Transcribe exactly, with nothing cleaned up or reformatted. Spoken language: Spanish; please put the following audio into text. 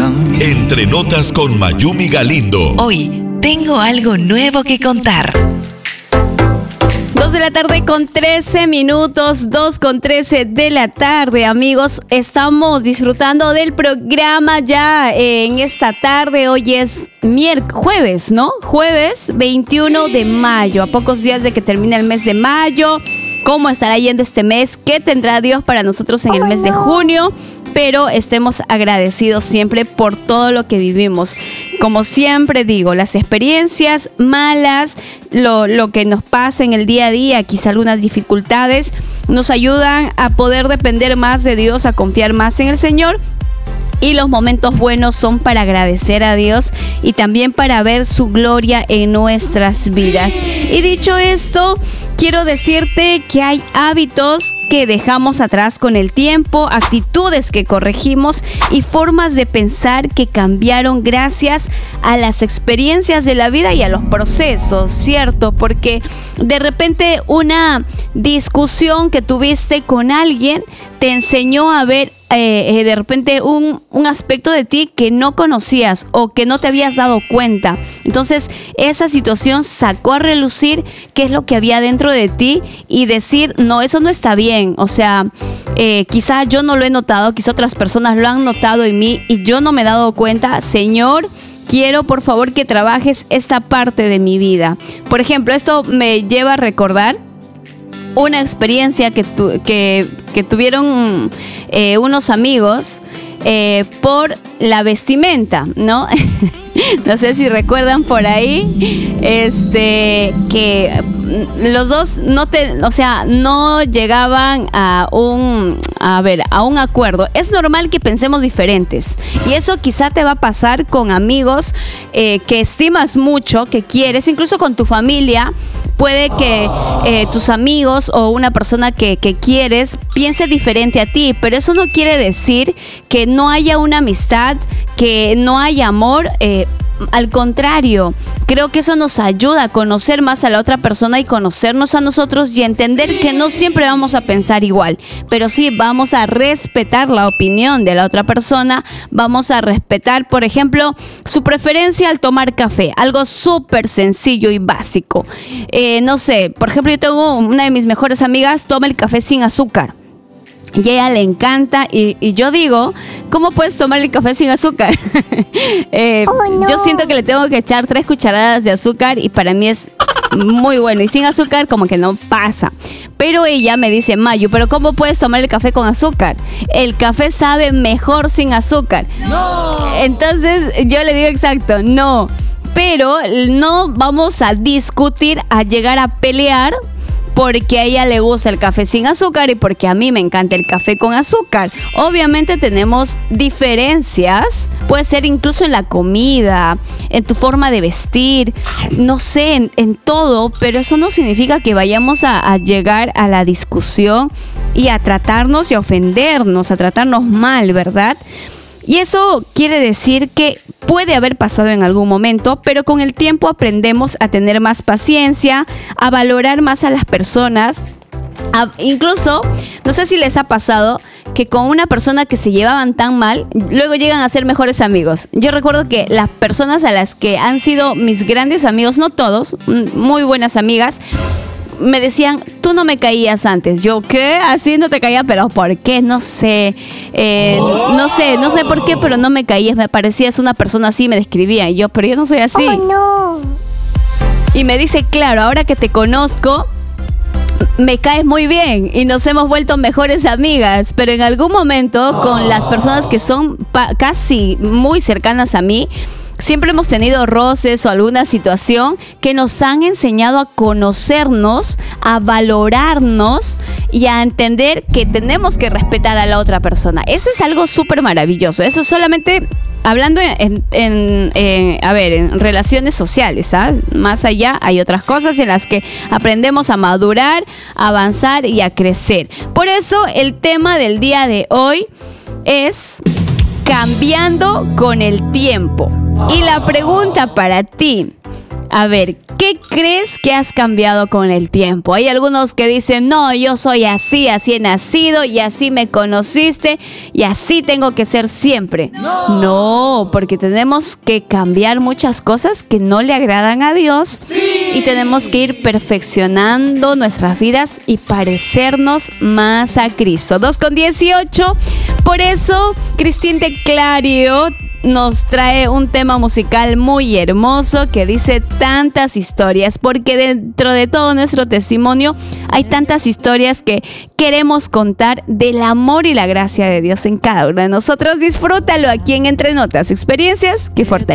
también. Entre Notas con Mayumi Galindo. Hoy tengo algo nuevo que contar. Dos de la tarde con trece minutos, dos con trece de la tarde, amigos. Estamos disfrutando del programa ya eh, en esta tarde. Hoy es miércoles, jueves, ¿no? Jueves veintiuno de mayo, a pocos días de que termine el mes de mayo. ¿Cómo estará yendo este mes? ¿Qué tendrá Dios para nosotros en el mes de junio? Pero estemos agradecidos siempre por todo lo que vivimos. Como siempre digo, las experiencias malas, lo, lo que nos pasa en el día a día, quizá algunas dificultades, nos ayudan a poder depender más de Dios, a confiar más en el Señor. Y los momentos buenos son para agradecer a Dios y también para ver su gloria en nuestras vidas. Y dicho esto, quiero decirte que hay hábitos que dejamos atrás con el tiempo, actitudes que corregimos y formas de pensar que cambiaron gracias a las experiencias de la vida y a los procesos, ¿cierto? Porque de repente una discusión que tuviste con alguien te enseñó a ver eh, eh, de repente un, un aspecto de ti que no conocías o que no te habías dado cuenta. Entonces esa situación sacó a relucir qué es lo que había dentro de ti y decir, no, eso no está bien. O sea, eh, quizá yo no lo he notado, quizá otras personas lo han notado en mí y yo no me he dado cuenta. Señor, quiero por favor que trabajes esta parte de mi vida. Por ejemplo, esto me lleva a recordar una experiencia que, tu, que, que tuvieron eh, unos amigos eh, por la vestimenta, ¿no? No sé si recuerdan por ahí, este, que los dos no te, o sea, no llegaban a un, a ver, a un acuerdo. Es normal que pensemos diferentes y eso quizá te va a pasar con amigos eh, que estimas mucho, que quieres, incluso con tu familia. Puede que eh, tus amigos o una persona que, que quieres piense diferente a ti, pero eso no quiere decir que no haya una amistad, que no haya amor. Eh, al contrario, creo que eso nos ayuda a conocer más a la otra persona y conocernos a nosotros y entender que no siempre vamos a pensar igual, pero sí vamos a respetar la opinión de la otra persona, vamos a respetar, por ejemplo, su preferencia al tomar café, algo súper sencillo y básico. Eh, no sé, por ejemplo, yo tengo una de mis mejores amigas, toma el café sin azúcar. Y a ella le encanta y, y yo digo, ¿cómo puedes tomar el café sin azúcar? eh, oh, no. Yo siento que le tengo que echar tres cucharadas de azúcar y para mí es muy bueno. Y sin azúcar como que no pasa. Pero ella me dice, Mayu, ¿pero cómo puedes tomar el café con azúcar? El café sabe mejor sin azúcar. ¡No! Entonces yo le digo exacto, no. Pero no vamos a discutir, a llegar a pelear, porque a ella le gusta el café sin azúcar y porque a mí me encanta el café con azúcar. Obviamente tenemos diferencias, puede ser incluso en la comida, en tu forma de vestir, no sé, en, en todo, pero eso no significa que vayamos a, a llegar a la discusión y a tratarnos y a ofendernos, a tratarnos mal, ¿verdad? Y eso quiere decir que puede haber pasado en algún momento, pero con el tiempo aprendemos a tener más paciencia, a valorar más a las personas. A, incluso, no sé si les ha pasado que con una persona que se llevaban tan mal, luego llegan a ser mejores amigos. Yo recuerdo que las personas a las que han sido mis grandes amigos, no todos, muy buenas amigas, me decían, tú no me caías antes. Yo, ¿qué? Así no te caía, pero ¿por qué? No sé. Eh, no sé, no sé por qué, pero no me caías. Me parecías una persona así, me describía. Y yo, pero yo no soy así. Oh, no. Y me dice, claro, ahora que te conozco, me caes muy bien y nos hemos vuelto mejores amigas. Pero en algún momento, con las personas que son pa- casi muy cercanas a mí, siempre hemos tenido roces o alguna situación que nos han enseñado a conocernos, a valorarnos y a entender que tenemos que respetar a la otra persona. Eso es algo súper maravilloso. Eso solamente hablando en, en, en, en, a ver, en relaciones sociales, ¿sabes? Más allá hay otras cosas en las que aprendemos a madurar, a avanzar y a crecer. Por eso el tema del día de hoy es cambiando con el tiempo. Y la pregunta para ti, A ver, ¿qué crees que has cambiado con el tiempo? Hay algunos que dicen, no, yo soy así, así he nacido y así me conociste y así tengo que ser siempre. No, no, porque tenemos que cambiar muchas cosas que no le agradan a Dios. Sí. Y tenemos que ir perfeccionando nuestras vidas y parecernos más a Cristo. dos con dieciocho. Por eso, Cristín de Clario nos trae un tema musical muy hermoso que dice tantas historias, porque dentro de todo nuestro testimonio hay tantas historias que queremos contar del amor y la gracia de Dios en cada uno de nosotros. Disfrútalo aquí en Entre Notas, experiencias que fortalecen.